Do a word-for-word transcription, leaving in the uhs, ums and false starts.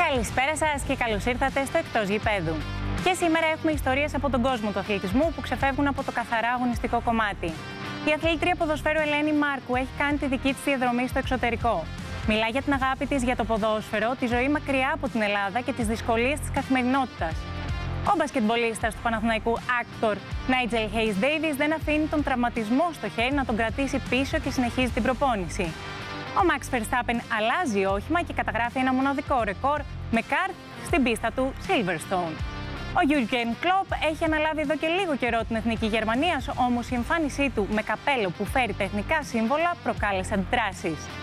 Καλησπέρα σας και καλώς ήρθατε στο Εκτός Γηπέδου. Και σήμερα έχουμε ιστορίες από τον κόσμο του αθλητισμού που ξεφεύγουν από το καθαρά αγωνιστικό κομμάτι. Η αθλήτρια ποδοσφαίρου Ελένη Μάρκου έχει κάνει τη δική της διαδρομή στο εξωτερικό. Μιλά για την αγάπη της για το ποδόσφαιρο, τη ζωή μακριά από την Ελλάδα και τις δυσκολίες της καθημερινότητας. Ο μπασκετμπολίστας του Παναθηναϊκού Άκτορ Νάιτζελ Χέις Ντέιβις δεν αφήνει τον τραυματισμό στο χέρι να τον κρατήσει πίσω και συνεχίζει την προπόνηση. Ο Max Verstappen αλλάζει όχημα και καταγράφει ένα μοναδικό ρεκόρ με καρτ στην πίστα του Silverstone. Ο Jürgen Klopp έχει αναλάβει εδώ και λίγο καιρό την εθνική Γερμανίας, όμως η εμφάνισή του με καπέλο που φέρει τα εθνικά σύμβολα προκάλεσε αντιδράσεις.